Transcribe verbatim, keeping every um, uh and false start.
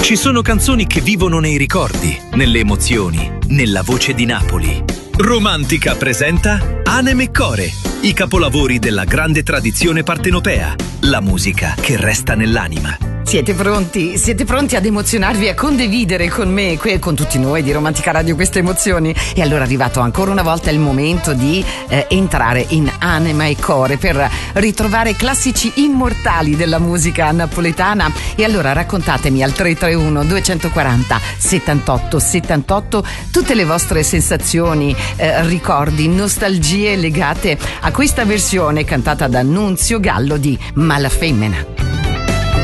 Ci sono canzoni che vivono nei ricordi, nelle emozioni, nella voce di Napoli. Romantica presenta Anem e Core, i capolavori della grande tradizione partenopea, la musica che resta nell'anima. Siete pronti? Siete pronti ad emozionarvi, a condividere con me e con tutti noi di Romantica Radio queste emozioni? E allora è arrivato ancora una volta il momento di eh, entrare in Anima e Core per ritrovare classici immortali della musica napoletana. E allora raccontatemi al tre tre uno due quattro zero settantotto settantotto tutte le vostre sensazioni, eh, ricordi, nostalgie legate a questa versione cantata da Nunzio Gallo di Malafemmena.